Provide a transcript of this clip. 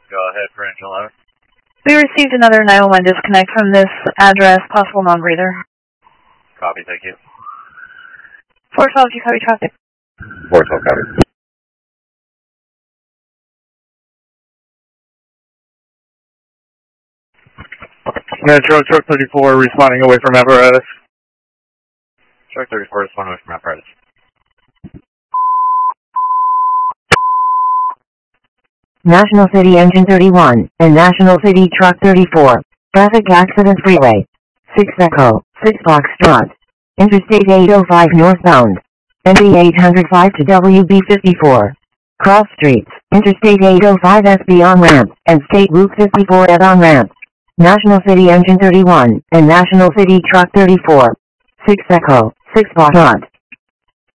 Go ahead for engine 11. We received another 911 disconnect from this address, possible non-breather. Copy, thank you. 412, do you copy traffic? 412, copy. Metro, truck 34 responding away from apparatus. Truck 34 responding away from apparatus. National City Engine 31 and National City Truck 34. Traffic accident freeway. 6 Echo, 6 Foxtrot. Interstate 805 northbound. NB 805 to WB 54. Cross streets, Interstate 805 SB on-ramp, and State Route 54 at on-ramp. National City Engine 31 and National City Truck 34. 6 Echo, 6 Foxtrot.